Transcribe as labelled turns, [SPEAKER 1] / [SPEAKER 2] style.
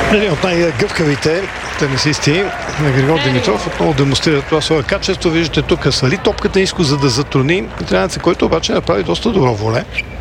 [SPEAKER 1] Един от най-гъвкавите тенисисти на Григор Димитров отново демонстрира това свое качество. Виждате тук свали топката ниско, за да затрудни италианеца, който обаче направи доста добро воле.